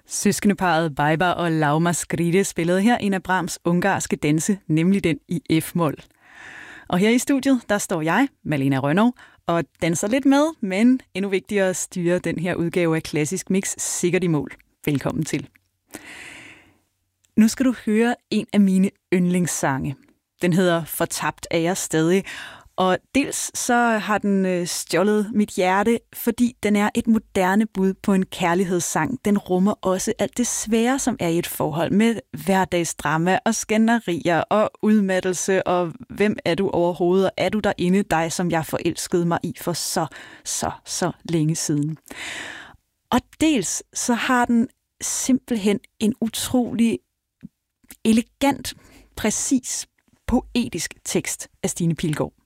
Søskendeparret Baiba og Lauma Skride spillede her en af Brahms ungarske danse, nemlig den i F-mol. Og her i studiet, der står jeg, Malena Rønnow, og danser lidt med, men endnu vigtigere styrer den her udgave af Klassisk Mix sikkert i mål. Velkommen til. Nu skal du høre en af mine yndlingssange. Den hedder Fortabt er jeg stadig, og dels så har den stjålet mit hjerte, fordi den er et moderne bud på en kærlighedssang. Den rummer også alt det svære, som er i et forhold med hverdagsdrama og skænderier og udmattelse, og hvem er du overhovedet, og er du derinde, dig som jeg forelskede mig i for så længe siden. Og dels så har den simpelthen en utrolig elegant, præcis, poetisk tekst af Stine Pilgaard.